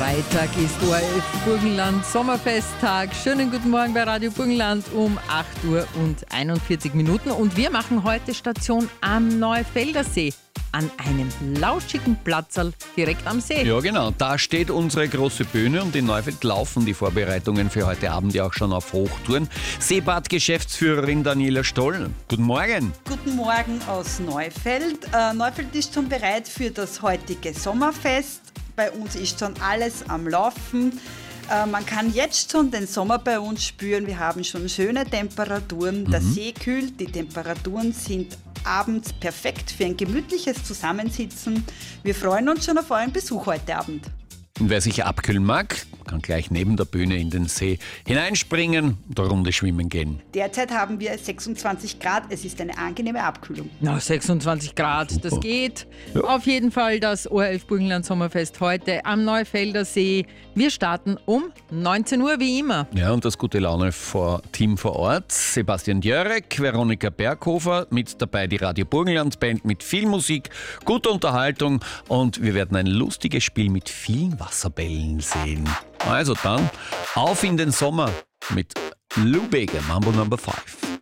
Freitag ist ORF Burgenland Sommerfesttag. Schönen guten Morgen bei Radio Burgenland um 8 Uhr und 41 Minuten. Und wir machen heute Station am Neufeldersee. An einem lauschigen Platzerl direkt am See. Ja, genau. Da steht unsere große Bühne und in Neufeld laufen die Vorbereitungen für heute Abend ja auch schon auf Hochtouren. Seebad-Geschäftsführerin Daniela Stoll, guten Morgen. Guten Morgen aus Neufeld. Neufeld ist schon bereit für das heutige Sommerfest. Bei uns ist schon alles am Laufen. Man kann jetzt schon den Sommer bei uns spüren. Wir haben schon schöne Temperaturen. Der See kühlt, die Temperaturen sind abends perfekt für ein gemütliches Zusammensitzen. Wir freuen uns schon auf euren Besuch heute Abend. Und wer sich abkühlen mag, kann gleich neben der Bühne in den See hineinspringen und eine Runde schwimmen gehen. Derzeit haben wir 26 Grad. Es ist eine angenehme Abkühlung. Na, 26 Grad, Super. Das geht. Ja. Auf jeden Fall das ORF Burgenland Sommerfest heute am Neufelder See. Wir starten um 19 Uhr wie immer. Ja, und das gute Laune-Team vor Ort. Sebastian Jörek, Veronika Berghofer, mit dabei die Radio Burgenland Band mit viel Musik, guter Unterhaltung und wir werden ein lustiges Spiel mit vielen Wasserbällen sehen. Also dann, auf in den Sommer mit Lou Bega, Mambo No. 5.